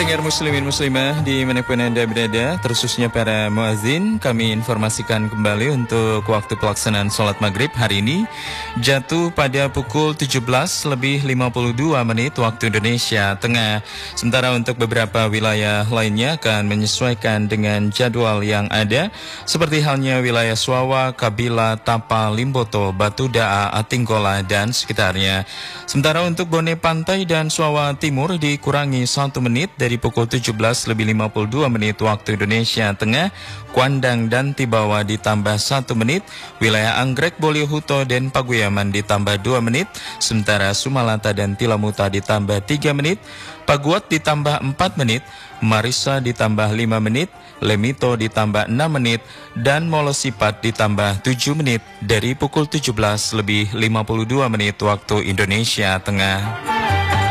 Pendengar muslimin muslimah dimanapun Anda berada, terususnya para muazin, kami informasikan kembali untuk waktu pelaksanaan sholat maghrib hari ini jatuh pada pukul 17:52 waktu Indonesia Tengah. Sementara untuk beberapa wilayah lainnya akan menyesuaikan dengan jadwal yang ada, seperti halnya wilayah Suawa, Kabila, Tapa, Limboto, Batu Daa, Atinggola, dan sekitarnya. Sementara untuk Bone Pantai dan Suawa Timur dikurangi 1 menit dari pukul 17:52 waktu Indonesia Tengah. Kuandang dan Tibawa ditambah 1 menit, wilayah Anggrek, Boliohuto, dan Paguyaman ditambah 2 menit, sementara Sumalata dan Tilamuta ditambah 3 menit, Paguat ditambah 4 menit, Marisa ditambah 5 menit, Lemito ditambah 6 menit, dan Molosipat ditambah 7 menit dari pukul 17:52 waktu Indonesia Tengah.